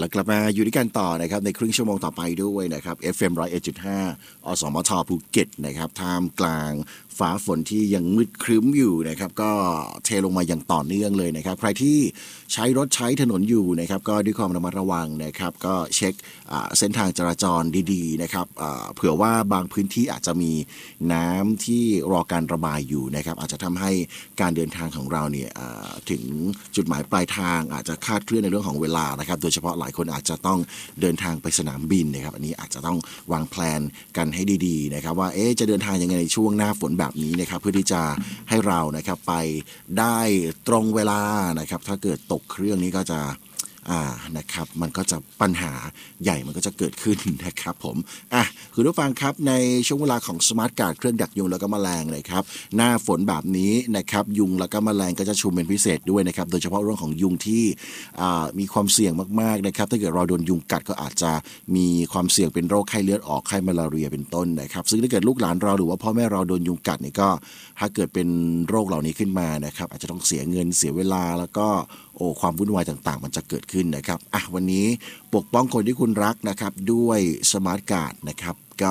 แล้วกลับมาอยู่ด้วยกันต่อนะครับในครึ่งชั่วโมงต่อไปด้วยนะครับ FM 101.5 อสมทภูเก็ตนะครับท่ามกลางฟ้าฝนที่ยังมืดครึ้มอยู่นะครับก็เทลงมาอย่างต่อเนื่องเลยนะครับใครที่ใช้รถใช้ถนนอยู่นะครับก็ด้วยความระมัดระวังนะครับก็เช็คเส้นทางจราจรดีๆนะครับเผื่อว่าบางพื้นที่อาจจะมีน้ำที่รอการระบายอยู่นะครับอาจจะทำให้การเดินทางของเราเนี่ยถึงจุดหมายปลายทางอาจจะคลาดเคลื่อนในเรื่องของเวลานะครับโดยเฉพาะหลายคนอาจจะต้องเดินทางไปสนามบินนะครับอันนี้อาจจะต้องวางแผนกันให้ดีๆนะครับว่าจะเดินทางยังไงในช่วงหน้าฝนแบบนี้นะครับเพื่อที่จะให้เรานะครับไปได้ตรงเวลานะครับถ้าเกิดตกเครื่องนี้ก็จะนะครับมันก็จะปัญหาใหญ่มันก็จะเกิดขึ้นนะครับผมคุณผู้ฟังครับในช่วงเวลาของสมาร์ทการ์ดเครื่องดักยุงแล้วก็แมลงนะครับหน้าฝนแบบนี้นะครับยุงแล้วก็แมลงก็จะชุมเป็นพิเศษด้วยนะครับโดยเฉพาะเรื่องของยุงที่มีความเสี่ยงมากๆนะครับถ้าเกิดเราโดนยุงกัดก็อาจจะมีความเสี่ยงเป็นโรคไข้เลือดออกไข้มาลาเรียเป็นต้นนะครับซึ่งถ้าเกิดลูกหลานเราหรือว่าพ่อแม่เราโดนยุงกัดนี่ก็ถ้าเกิดเป็นโรคเหล่านี้ขึ้นมานะครับอาจจะต้องเสียเงินเสียเวลาแล้วก็ความวุ่นวายต่างๆมันจะเกิดขึ้นนะครับวันนี้ปกป้องคนที่คุณรักนะครับด้วยสมาร์ทการ์ดนะครับ